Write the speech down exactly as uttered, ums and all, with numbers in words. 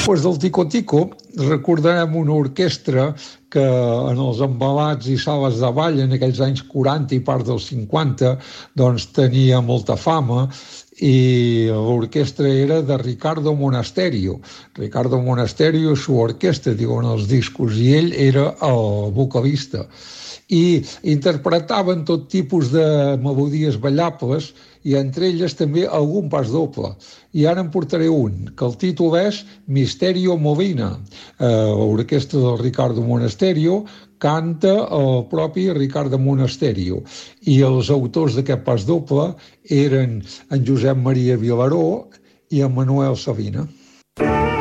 Després del Tico Tico recordarem una orquestra que en els embalats i sales de ball en aquells anys quaranta i part dels cinquanta doncs tenia molta fama, i l'orquestra era de Ricardo Monasterio. Ricardo Monasterio, su orquestra, diuen els discos, i ell era el vocalista. I interpretaven tot tipus de melodies ballables i entre elles també algun pas doble. I ara en portaré un, que el títol és Misterio Molina. Eh, l'orquestra del Ricardo Monasterio canta el propi Ricardo Monasterio. I els autors d'aquest pas doble eren en Josep Maria Vilaró i en Manuel Sabina.